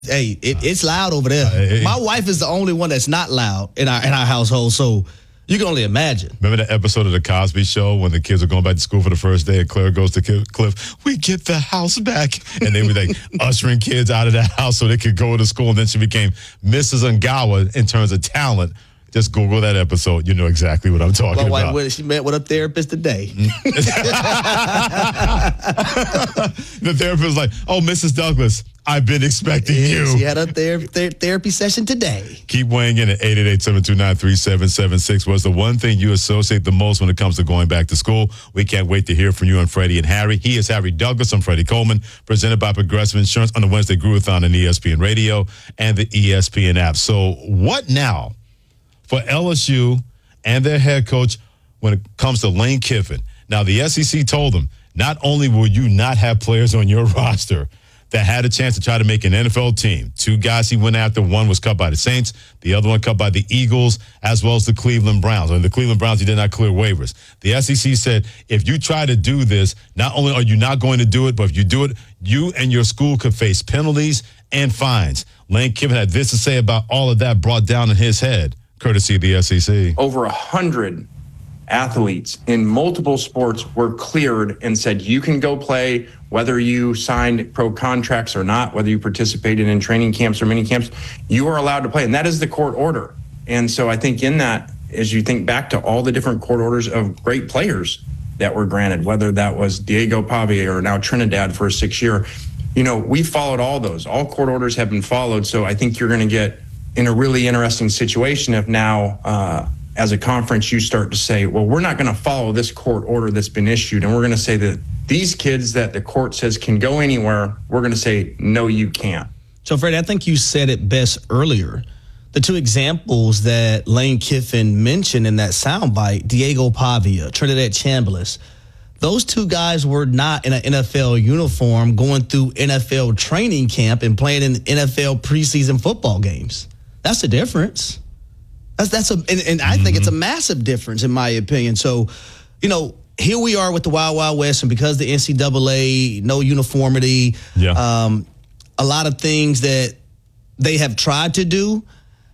Hey, it's loud over there. My wife is the only one that's not loud in our household, so you can only imagine. Remember that episode of The Cosby Show when the kids are going back to school for the first day and Claire goes to Cliff, we get the house back. And they were like ushering kids out of the house so they could go to school. And then she became Mrs. Ungawa in terms of talent. Just Google that episode. You know exactly what I'm talking about. My wife, she met with a therapist today. The therapist was like, oh, Mrs. Douglas, I've been expecting you. She had a therapy session today. Keep weighing in at 888-729-3776. What's the one thing you associate the most when it comes to going back to school? We can't wait to hear from you and Freddie and Harry. He is Harry Douglas. I'm Freddie Coleman, presented by Progressive Insurance on the Wednesday Groovathon on ESPN Radio and the ESPN app. So what now for LSU and their head coach when it comes to Lane Kiffin? Now, the SEC told them, not only will you not have players on your roster that had a chance to try to make an NFL team. Two guys he went after. One was cut by the Saints. The other one cut by the Eagles, as well as the Cleveland Browns. And the Cleveland Browns, he did not clear waivers. The SEC said, if you try to do this, not only are you not going to do it, but if you do it, you and your school could face penalties and fines. Lane Kiffin had this to say about all of that brought down in his head, courtesy of the SEC. Over 100 athletes in multiple sports were cleared and said, you can go play, whether you signed pro contracts or not, whether you participated in training camps or mini camps, you are allowed to play. And that is the court order. And so I think in that, as you think back to all the different court orders of great players that were granted, whether that was Diego Pavia or now Trinidad for a 6-year, we followed all those. All court orders have been followed. So I think you're going to get in a really interesting situation if now, as a conference, you start to say, well, we're not going to follow this court order that's been issued. And we're going to say that these kids that the court says can go anywhere, we're going to say, no, you can't. So, Freddie, I think you said it best earlier. The two examples that Lane Kiffin mentioned in that soundbite, Diego Pavia, Trinidad Chambliss, those two guys were not in an NFL uniform going through NFL training camp and playing in NFL preseason football games. That's the difference. I think it's a massive difference in my opinion. So, here we are with the Wild Wild West, and because the NCAA, no uniformity, a lot of things that they have tried to do,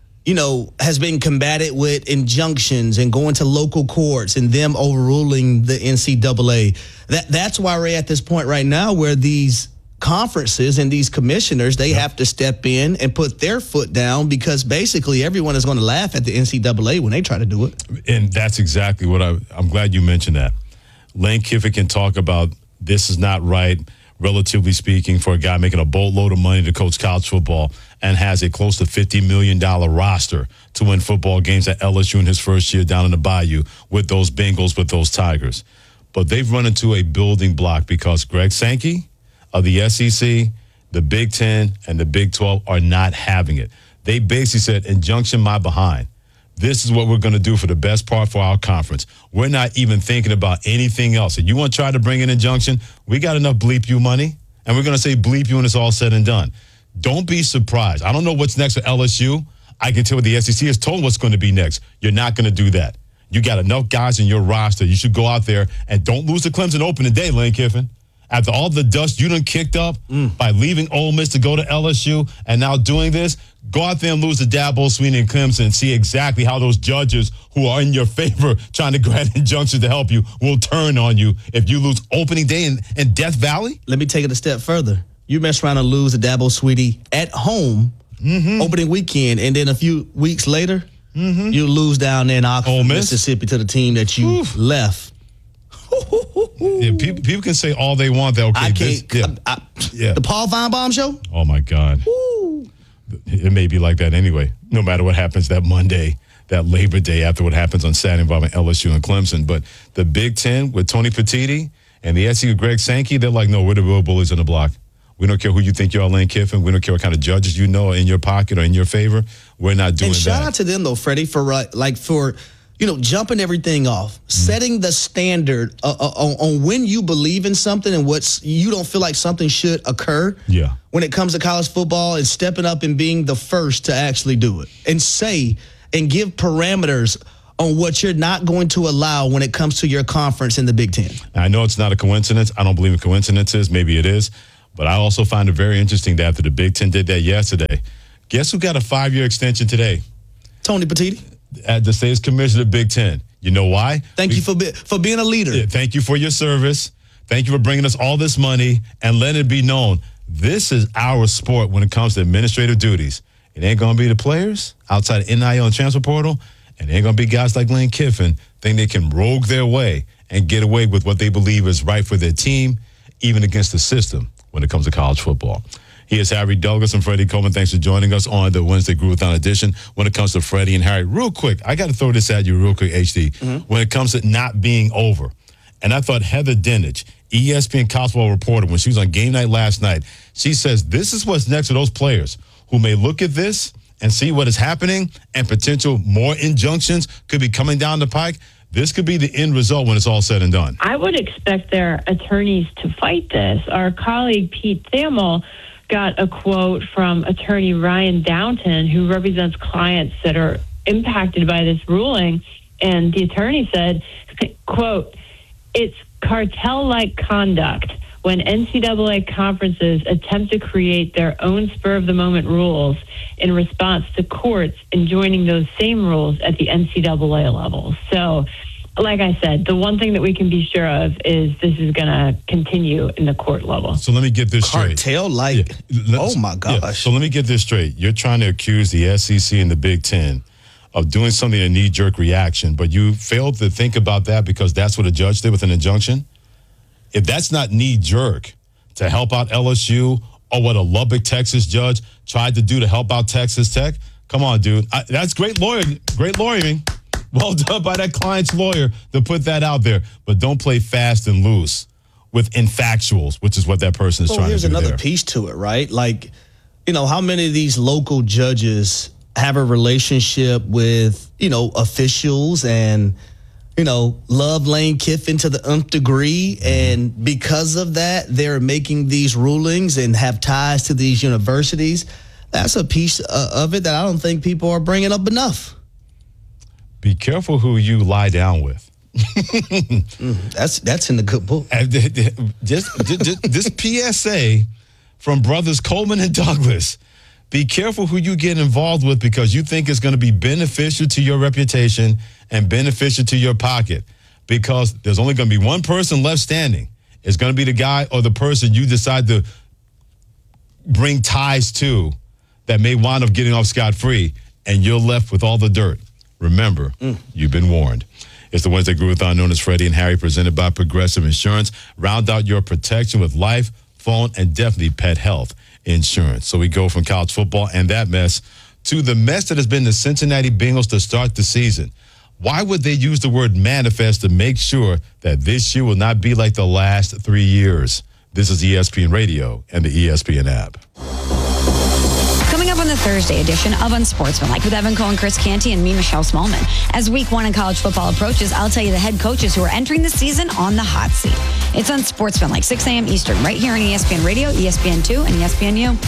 has been combated with injunctions and going to local courts and them overruling the NCAA. That's why we're at this point right now where these conferences and these commissioners, they have to step in and put their foot down because basically everyone is going to laugh at the NCAA when they try to do it. And that's exactly what I'm glad you mentioned that. Lane Kiffin can talk about this is not right, relatively speaking, for a guy making a boatload of money to coach college football and has a close to $50 million roster to win football games at LSU in his first year down in the Bayou with those Bengals, with those Tigers. But they've run into a building block because Greg Sankey of the SEC, the Big Ten, and the Big 12 are not having it. They basically said, injunction my behind. This is what we're going to do for the best part for our conference. We're not even thinking about anything else. If you want to try to bring an injunction, we got enough bleep you money, and we're going to say bleep you when it's all said and done. Don't be surprised. I don't know what's next for LSU. I can tell what the SEC has told what's going to be next. You're not going to do that. You got enough guys in your roster. You should go out there and don't lose the Clemson Open today, Lane Kiffin. After all the dust you done kicked up by leaving Ole Miss to go to LSU and now doing this, go out there and lose to Dabo Swinney and Clemson and see exactly how those judges who are in your favor trying to grant injunctions to help you will turn on you if you lose opening day in Death Valley. Let me take it a step further. You mess around and lose to Dabo Swinney at home opening weekend, and then a few weeks later, you lose down there in Oxford, Mississippi to the team that you left. Yeah, people can say all they want. That okay, I can't. The Paul Feinbaum show. Oh my God, it may be like that anyway. No matter what happens that Monday, that Labor Day, after what happens on Saturday involving LSU and Clemson. But the Big Ten with Tony Petitti and the SEC with Greg Sankey, they're like, no, we're the real bullies on the block. We don't care who you think you are, Lane Kiffin. We don't care what kind of judges you know are in your pocket or in your favor. We're not doing that. And shout out to them though, Freddie, for jumping everything off, setting the standard on when you believe in something and you don't feel like something should occur. Yeah. When it comes to college football, and stepping up and being the first to actually do it and say and give parameters on what you're not going to allow when it comes to your conference in the Big Ten. I know it's not a coincidence. I don't believe in coincidences. Maybe it is. But I also find it very interesting that after the Big Ten did that yesterday, guess who got a 5-year extension today? Tony Petitti. At the state's commissioner of the Big Ten. You know why? Thank you for being a leader. Yeah, thank you for your service. Thank you for bringing us all this money and letting it be known. This is our sport when it comes to administrative duties. It ain't going to be the players outside of NIL and transfer portal, and it ain't going to be guys like Lane Kiffin think they can rogue their way and get away with what they believe is right for their team, even against the system when it comes to college football. He is Harry Douglas and Freddie Coleman. Thanks for joining us on the Wednesday Groovathon edition. When it comes to Freddie and Harry, real quick, I got to throw this at you real quick, HD. When it comes to not being over, and I thought Heather Dinich, ESPN college football reporter, when she was on game night last night, she says this is what's next for those players who may look at this and see what is happening and potential more injunctions could be coming down the pike. This could be the end result when it's all said and done. I would expect their attorneys to fight this. Our colleague Pete Thamel got a quote from attorney Ryan Downton, who represents clients that are impacted by this ruling. And the attorney said, quote, "It's cartel-like conduct when NCAA conferences attempt to create their own spur-of-the-moment rules in response to courts enjoining those same rules at the NCAA level." So, like I said, the one thing that we can be sure of is this is going to continue in the court level. So let me get this straight. Cartel-like? Yeah. Oh, my gosh. Yeah. So let me get this straight. You're trying to accuse the SEC and the Big Ten of doing something, a knee-jerk reaction, but you failed to think about that because that's what a judge did with an injunction? If that's not knee-jerk to help out LSU or what a Lubbock, Texas judge tried to do to help out Texas Tech, come on, dude. That's great lawyering. Well done by that client's lawyer to put that out there. But don't play fast and loose with infactuals, which is what that person is trying to do. Here's another there. piece to it, right? Like, how many of these local judges have a relationship with, officials and, love Lane Kiffin to the nth degree. And because of that, they're making these rulings and have ties to these universities. That's a piece of it that I don't think people are bringing up enough. Be careful who you lie down with. That's in the good book. This PSA from brothers Coleman and Douglas. Be careful who you get involved with because you think it's going to be beneficial to your reputation and beneficial to your pocket, because there's only going to be one person left standing. It's going to be the guy or the person you decide to bring ties to that may wind up getting off scot-free, and you're left with all the dirt. Remember, you've been warned. It's the Wednesday Groovathon known as Freddie and Harry, presented by Progressive Insurance. Round out your protection with life, phone, and definitely pet health insurance. So we go from college football and that mess to the mess that has been the Cincinnati Bengals to start the season. Why would they use the word manifest to make sure that this year will not be like the last 3 years? This is ESPN Radio and the ESPN app. Coming up on the Thursday edition of Unsportsmanlike with Evan Cohen, Chris Canty, and me, Michelle Smallman. As week 1 in college football approaches, I'll tell you the head coaches who are entering the season on the hot seat. It's Unsportsmanlike, 6 a.m. Eastern, right here on ESPN Radio, ESPN2, and ESPNU.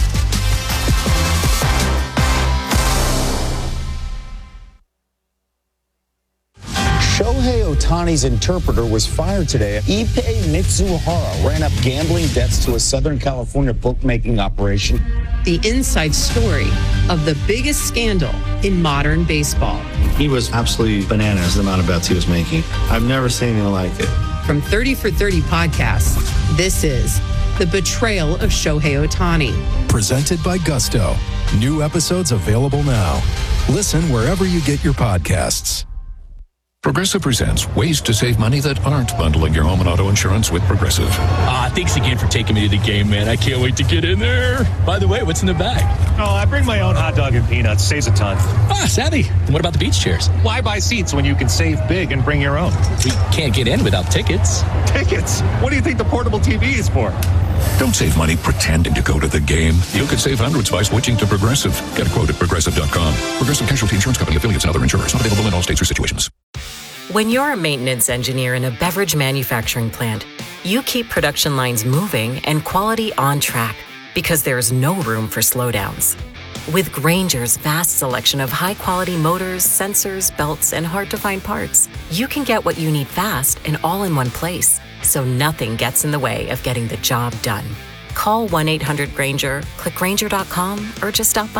Shohei Ohtani's interpreter was fired today. Ippei Mitsuhara ran up gambling debts to a Southern California bookmaking operation. The inside story of the biggest scandal in modern baseball. He was absolutely bananas, the amount of bets he was making. I've never seen anything like it. From 30 for 30 podcasts, this is The Betrayal of Shohei Ohtani. Presented by Gusto. New episodes available now. Listen wherever you get your podcasts. Progressive presents ways to save money that aren't bundling your home and auto insurance with Progressive. Thanks again for taking me to the game, man. I can't wait to get in there. By the way, what's in the bag? Oh, I bring my own hot dog and peanuts. Saves a ton. Savvy. And what about the beach chairs? Why buy seats when you can save big and bring your own? We can't get in without tickets. Tickets? What do you think the portable TV is for? Don't save money pretending to go to the game. You could save hundreds by switching to Progressive. Get a quote at Progressive.com. Progressive Casualty Insurance Company, affiliates, and other insurers. Not available in all states or situations. When you're a maintenance engineer in a beverage manufacturing plant, you keep production lines moving and quality on track because there's no room for slowdowns. With Grainger's vast selection of high-quality motors, sensors, belts, and hard-to-find parts, you can get what you need fast and all in one place, so nothing gets in the way of getting the job done. Call 1-800-GRANGER, click Granger.com, or just stop by.